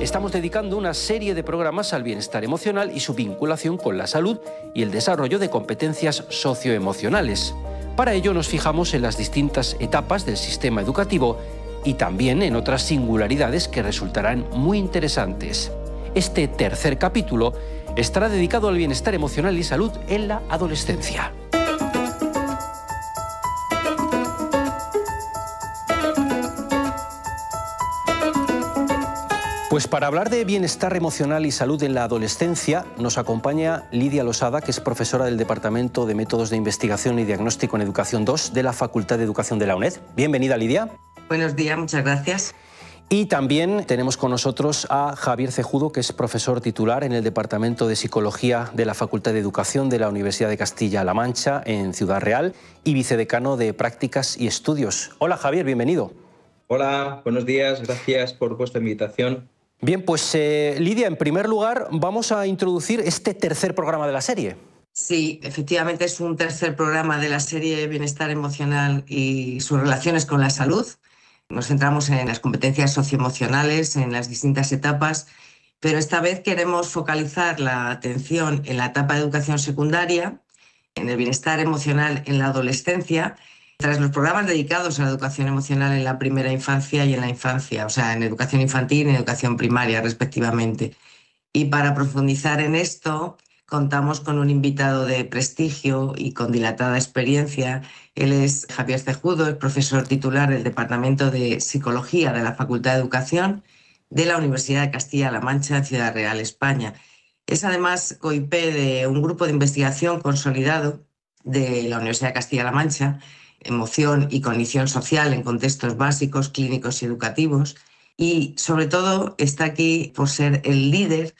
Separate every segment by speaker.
Speaker 1: Estamos dedicando una serie de programas al bienestar emocional y su vinculación con la salud y el desarrollo de competencias socioemocionales. Para ello nos fijamos en las distintas etapas del sistema educativo y también en otras singularidades que resultarán muy interesantes. Este tercer capítulo estará dedicado al bienestar emocional y salud en la adolescencia. Pues para hablar de bienestar emocional y salud en la adolescencia nos acompaña Lidia Losada, que es profesora del Departamento de Métodos de Investigación y Diagnóstico en Educación 2 de la Facultad de Educación de la UNED. Bienvenida, Lidia.
Speaker 2: Buenos días, muchas gracias.
Speaker 1: Y también tenemos con nosotros a Javier Cejudo, que es profesor titular en el Departamento de Psicología de la Facultad de Educación de la Universidad de Castilla-La Mancha en Ciudad Real y vicedecano de Prácticas y Estudios. Hola, Javier, bienvenido.
Speaker 3: Hola, buenos días, gracias por vuestra invitación.
Speaker 1: Bien, pues Lidia, en primer lugar vamos a introducir este tercer programa de la serie.
Speaker 2: Sí, efectivamente es un tercer programa de la serie Bienestar Emocional y sus relaciones con la salud. Nos centramos en las competencias socioemocionales, en las distintas etapas, pero esta vez queremos focalizar la atención en la etapa de educación secundaria, en el bienestar emocional en la adolescencia, tras los programas dedicados a la educación emocional en la primera infancia y en la infancia, o sea, en educación infantil y en educación primaria, respectivamente. Y para profundizar en esto, contamos con un invitado de prestigio y con dilatada experiencia. Él es Javier Cejudo, es profesor titular del Departamento de Psicología de la Facultad de Educación de la Universidad de Castilla-La Mancha en Ciudad Real, España. Es además COIP de un grupo de investigación consolidado de la Universidad de Castilla-La Mancha, emoción y cognición social en contextos básicos, clínicos y educativos. Y sobre todo está aquí por ser el líder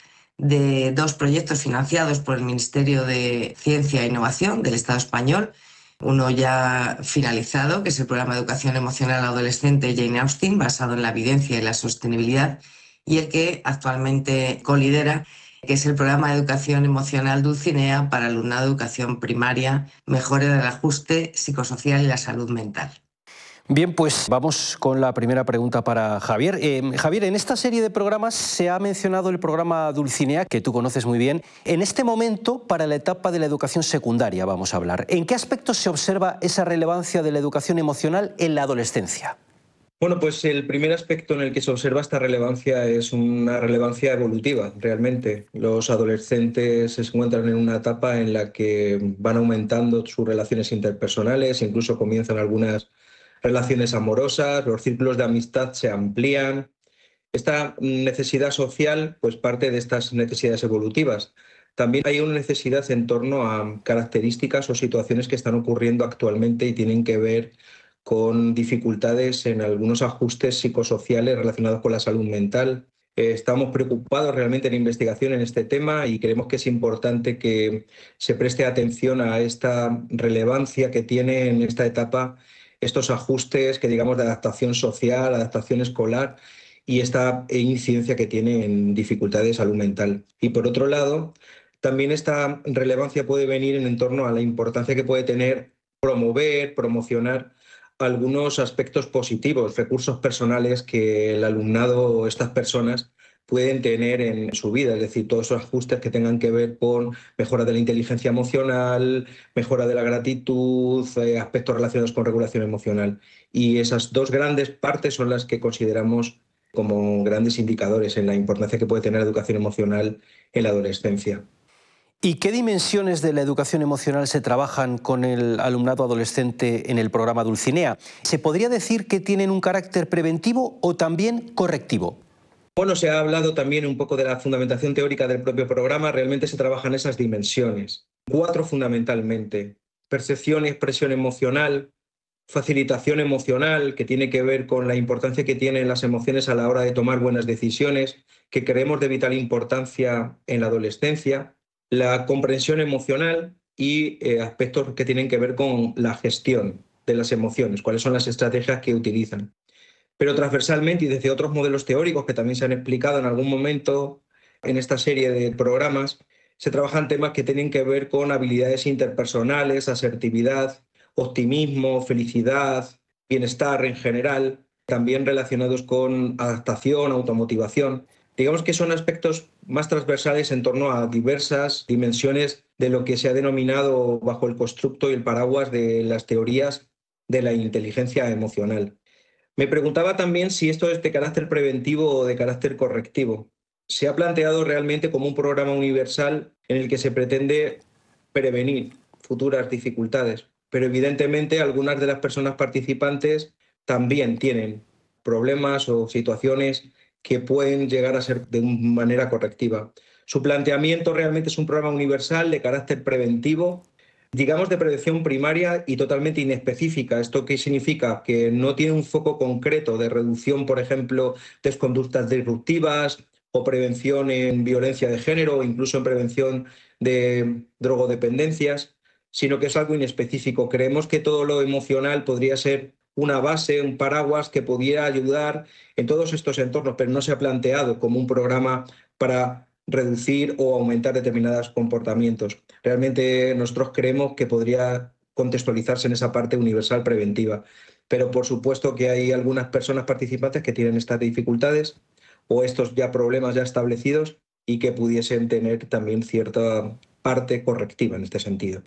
Speaker 2: de dos proyectos financiados por el Ministerio de Ciencia e Innovación del Estado español, uno ya finalizado, que es el programa de educación emocional adolescente Jane Austen, basado en la evidencia y la sostenibilidad, y el que actualmente colidera, que es el programa de educación emocional Dulcinea para alumnado de educación primaria, mejora del ajuste psicosocial y la salud mental.
Speaker 1: Bien, pues vamos con la primera pregunta para Javier. Javier, en esta serie de programas se ha mencionado el programa Dulcinea, que tú conoces muy bien. En este momento, para la etapa de la educación secundaria vamos a hablar. ¿En qué aspectos se observa esa relevancia de la educación emocional en la adolescencia?
Speaker 3: Bueno, pues el primer aspecto en el que se observa esta relevancia es una relevancia evolutiva, realmente. Los adolescentes se encuentran en una etapa en la que van aumentando sus relaciones interpersonales, incluso comienzan algunas relaciones amorosas, los círculos de amistad se amplían. Esta necesidad social, pues parte de estas necesidades evolutivas. También hay una necesidad en torno a características o situaciones que están ocurriendo actualmente y tienen que ver con dificultades en algunos ajustes psicosociales relacionados con la salud mental. Estamos preocupados realmente en investigación en este tema y creemos que es importante que se preste atención a esta relevancia que tiene en esta etapa estos ajustes que digamos de adaptación social, adaptación escolar y esta incidencia que tiene en dificultades de salud mental. Y por otro lado, también esta relevancia puede venir en torno a la importancia que puede tener promover, promocionar algunos aspectos positivos, recursos personales que el alumnado o estas personas pueden tener en su vida, es decir, todos esos ajustes que tengan que ver con mejora de la inteligencia emocional, mejora de la gratitud, aspectos relacionados con regulación emocional. Y esas dos grandes partes son las que consideramos como grandes indicadores en la importancia que puede tener la educación emocional en la adolescencia.
Speaker 1: ¿Y qué dimensiones de la educación emocional se trabajan con el alumnado adolescente en el programa Dulcinea? ¿Se podría decir que tienen un carácter preventivo o también correctivo?
Speaker 3: Bueno, se ha hablado también un poco de la fundamentación teórica del propio programa. Realmente se trabajan esas dimensiones. 4 fundamentalmente. Percepción y expresión emocional, facilitación emocional, que tiene que ver con la importancia que tienen las emociones a la hora de tomar buenas decisiones, que creemos de vital importancia en la adolescencia, la comprensión emocional y aspectos que tienen que ver con la gestión de las emociones, cuáles son las estrategias que utilizan. Pero transversalmente y desde otros modelos teóricos que también se han explicado en algún momento en esta serie de programas, se trabajan temas que tienen que ver con habilidades interpersonales, asertividad, optimismo, felicidad, bienestar en general, también relacionados con adaptación, automotivación. Digamos que son aspectos más transversales en torno a diversas dimensiones de lo que se ha denominado bajo el constructo y el paraguas de las teorías de la inteligencia emocional. Me preguntaba también si esto es de carácter preventivo o de carácter correctivo. Se ha planteado realmente como un programa universal en el que se pretende prevenir futuras dificultades, pero evidentemente algunas de las personas participantes también tienen problemas o situaciones que pueden llegar a ser de manera correctiva. Su planteamiento realmente es un programa universal de carácter preventivo, digamos de prevención primaria y totalmente inespecífica. ¿Esto qué significa? Que no tiene un foco concreto de reducción, por ejemplo, de conductas disruptivas o prevención en violencia de género o incluso en prevención de drogodependencias, sino que es algo inespecífico. Creemos que todo lo emocional podría ser una base, un paraguas que pudiera ayudar en todos estos entornos, pero no se ha planteado como un programa para reducir o aumentar determinados comportamientos. Realmente nosotros creemos que podría contextualizarse en esa parte universal preventiva, pero por supuesto que hay algunas personas participantes que tienen estas dificultades o estos ya problemas ya establecidos y que pudiesen tener también cierta parte correctiva en este sentido.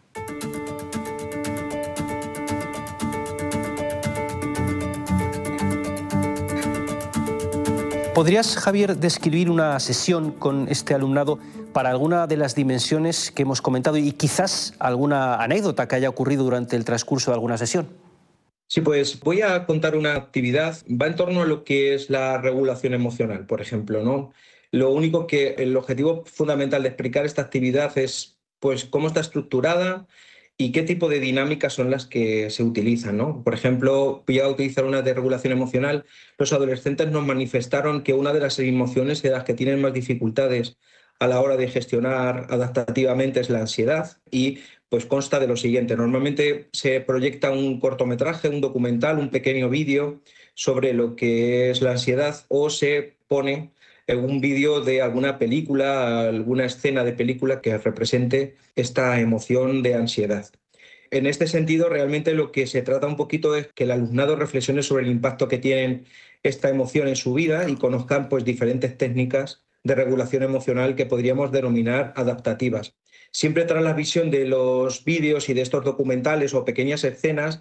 Speaker 1: ¿Podrías, Javier, describir una sesión con este alumnado para alguna de las dimensiones que hemos comentado y quizás alguna anécdota que haya ocurrido durante el transcurso de alguna sesión?
Speaker 3: Sí, pues voy a contar una actividad, va en torno a lo que es la regulación emocional, por ejemplo, ¿no? Lo único que el objetivo fundamental de explicar esta actividad es pues cómo está estructurada y qué tipo de dinámicas son las que se utilizan, ¿no? Por ejemplo, voy a utilizar una de regulación emocional. Los adolescentes nos manifestaron que una de las emociones de las que tienen más dificultades a la hora de gestionar adaptativamente es la ansiedad y pues consta de lo siguiente. Normalmente se proyecta un cortometraje, un documental, un pequeño vídeo sobre lo que es la ansiedad o se pone un vídeo de alguna película, alguna escena de película que represente esta emoción de ansiedad. En este sentido, realmente lo que se trata un poquito es que el alumnado reflexione sobre el impacto que tienen esta emoción en su vida y conozcan pues diferentes técnicas de regulación emocional que podríamos denominar adaptativas. Siempre tras la visión de los vídeos y de estos documentales o pequeñas escenas,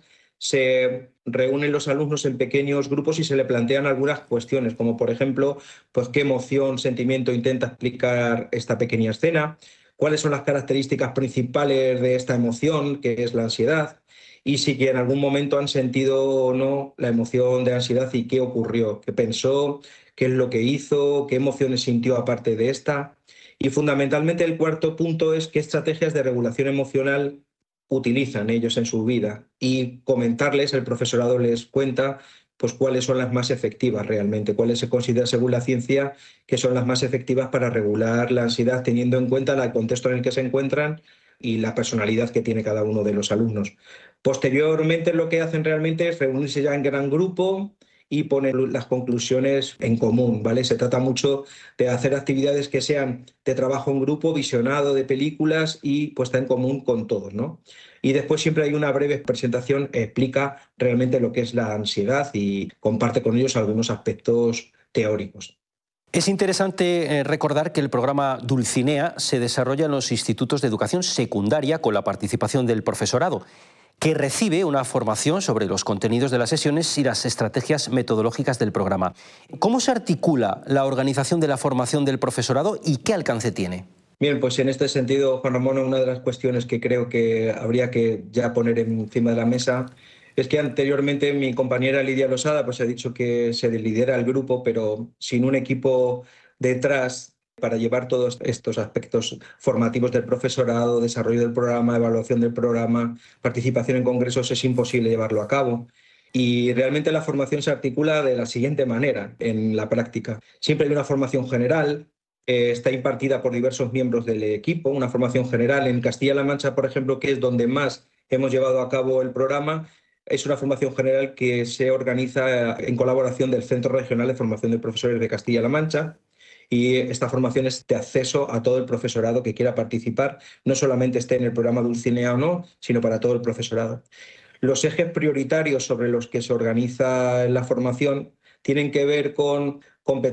Speaker 3: se reúnen los alumnos en pequeños grupos y se le plantean algunas cuestiones, como por ejemplo, pues qué emoción, sentimiento intenta explicar esta pequeña escena, cuáles son las características principales de esta emoción, que es la ansiedad, y si que en algún momento han sentido o no la emoción de ansiedad y qué ocurrió, qué pensó, qué es lo que hizo, qué emociones sintió aparte de esta. Y fundamentalmente el cuarto punto es qué estrategias de regulación emocional utilizan ellos en su vida y comentarles, el profesorado les cuenta pues cuáles son las más efectivas realmente, cuáles se considera según la ciencia que son las más efectivas para regular la ansiedad teniendo en cuenta el contexto en el que se encuentran y la personalidad que tiene cada uno de los alumnos. Posteriormente lo que hacen realmente es reunirse ya en gran grupo y poner las conclusiones en común, ¿vale? Se trata mucho de hacer actividades que sean de trabajo en grupo, visionado de películas y puesta en común con todos, ¿no? Y después siempre hay una breve presentación que explica realmente lo que es la ansiedad y comparte con ellos algunos aspectos teóricos.
Speaker 1: Es interesante recordar que el programa Dulcinea se desarrolla en los institutos de educación secundaria con la participación del profesorado, que recibe una formación sobre los contenidos de las sesiones y las estrategias metodológicas del programa. ¿Cómo se articula la organización de la formación del profesorado y qué alcance tiene?
Speaker 3: Bien, pues en este sentido, Juan Ramón, una de las cuestiones que creo que habría que ya poner encima de la mesa es que anteriormente mi compañera Lidia Losada pues ha dicho que se lidera el grupo, pero sin un equipo detrás para llevar todos estos aspectos formativos del profesorado, desarrollo del programa, evaluación del programa, participación en congresos, es imposible llevarlo a cabo. Y realmente la formación se articula de la siguiente manera en la práctica. Siempre hay una formación general, está impartida por diversos miembros del equipo, una formación general. En Castilla-La Mancha, por ejemplo, que es donde más hemos llevado a cabo el programa, es una formación general que se organiza en colaboración del Centro Regional de Formación de Profesores de Castilla-La Mancha. Y esta formación es de acceso a todo el profesorado que quiera participar, no solamente esté en el programa Dulcinea o no, sino para todo el profesorado. Los ejes prioritarios sobre los que se organiza la formación tienen que ver con competencias